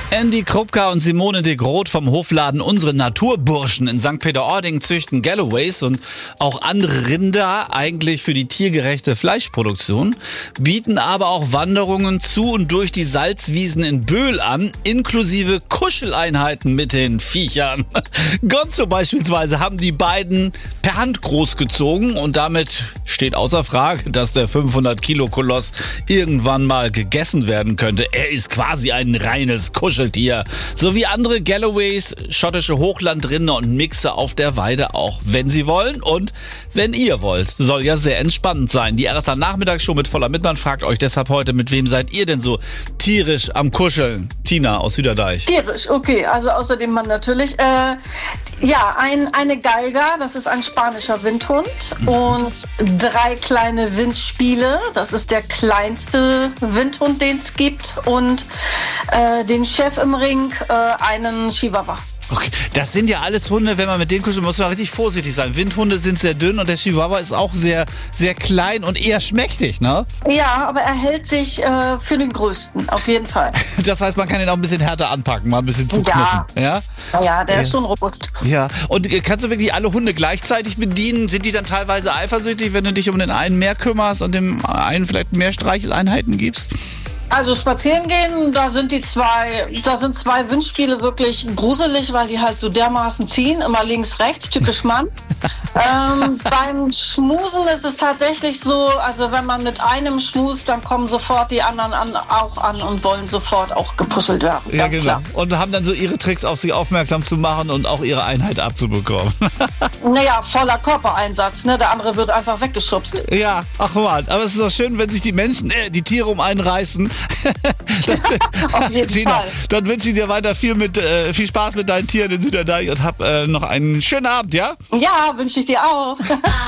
Andy Krupka und Simone de Groot vom Hofladen Unsere Naturburschen in St. Peter-Ording züchten Galloways und auch andere Rinder eigentlich für die tiergerechte Fleischproduktion, bieten aber auch Wanderungen zu und durch die Salzwiesen in Böhl an, inklusive Kuscheleinheiten mit den Viechern. Gonzo beispielsweise haben die beiden per Hand großgezogen und damit steht außer Frage, dass der 500-Kilo-Koloss irgendwann mal gegessen werden könnte. Er ist quasi ein reines Kuscheltier. So wie andere Galloways, schottische Hochlandrinder und Mixer auf der Weide auch. Wenn sie wollen und wenn ihr wollt. Soll ja sehr entspannend sein. Die RSA Nachmittagsshow mit Voller Mitmann fragt euch deshalb heute, mit wem seid ihr denn so tierisch am Kuscheln? Tina aus Süderdeich. Tierisch, okay. Also außer dem Mann natürlich. Eine Galga, das ist ein spanischer Windhund. Und 3 kleine Windspiele, das ist der kleinste Windhund, den es gibt. Und den Chef im Ring, einen Chihuahua. Okay, das sind ja alles Hunde, wenn man mit denen kuschelt, muss man richtig vorsichtig sein. Windhunde sind sehr dünn und der Chihuahua ist auch sehr, sehr klein und eher schmächtig, ne? Ja, aber er hält sich für den Größten, auf jeden Fall. Das heißt, man kann ihn auch ein bisschen härter anpacken, mal ein bisschen zukniffen. Ja, ja, der ist schon robust. Ja, und kannst du wirklich alle Hunde gleichzeitig bedienen? Sind die dann teilweise eifersüchtig, wenn du dich um den einen mehr kümmerst und dem einen vielleicht mehr Streicheleinheiten gibst? Also spazieren gehen, da sind 2 Windspiele wirklich gruselig, weil die halt so dermaßen ziehen, immer links, rechts, typisch Mann. Beim Schmusen ist es tatsächlich so, also wenn man mit einem schmust, dann kommen sofort die anderen auch an und wollen sofort auch gepuschelt werden. Ja, genau. Klar. Und haben dann so ihre Tricks auf sich aufmerksam zu machen und auch ihre Einheit abzubekommen. Naja, voller Körpereinsatz, ne? Der andere wird einfach weggeschubst. Ja, ach man, aber es ist doch schön, wenn sich die Menschen, die Tiere um einen reißen. Auf jeden Tina, Fall. dann wünsche ich dir weiter viel Spaß mit deinen Tieren in Süderdeich und hab noch einen schönen Abend, ja? Ja, wünsche ich dir auch.